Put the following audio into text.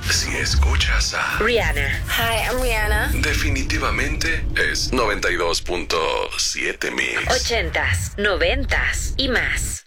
Si escuchas a Rihanna. Hi, I'm Rihanna. definitivamente es 92.7 Mix. 80s, 90s y más.